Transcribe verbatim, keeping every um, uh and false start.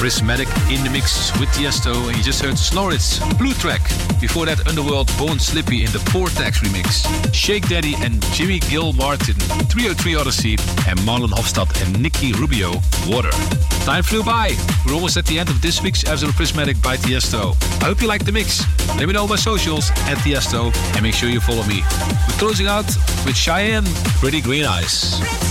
Prismatic in the mix with Tiesto, and you just heard Snoritz, Blue Track. Before that, Underworld, Bone Slippy in the Vortex remix. Shake Daddy and Jimmy Gil Martin, three oh three Odyssey, and Marlon Hofstad and Nicky Rubio, Water. Time flew by. We're almost at the end of this week's episode of Prismatic by Tiesto. I hope you liked the mix. Let me know on my socials at Tiesto, and make sure you follow me. We're closing out with Cheyenne, Pretty Green Eyes.